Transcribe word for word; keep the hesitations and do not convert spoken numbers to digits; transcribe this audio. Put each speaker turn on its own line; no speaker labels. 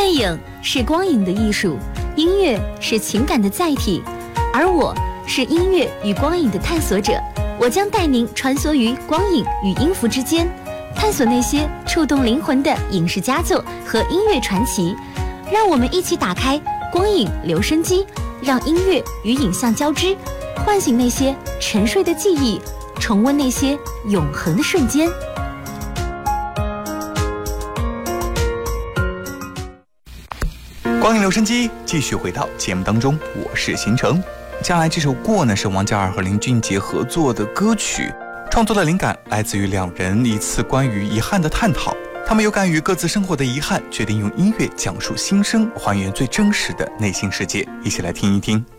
电影是光影的艺术，音乐是情感的载体，而我是音乐与光影的探索者。我将带您穿梭于光影与音符之间，探索那些触动灵魂的影视佳作和音乐传奇。让我们一起打开光影留声机，让音乐与影像交织，唤醒那些沉睡的记忆，重温那些永恒的瞬间。
光影留声机继续回到节目当中，我是邢城。接下来这首《过》呢，是王嘉尔和林俊杰合作的歌曲，创作的灵感来自于两人一次关于遗憾的探讨。他们有感于各自生活的遗憾，决定用音乐讲述心声，还原最真实的内心世界。一起来听一听。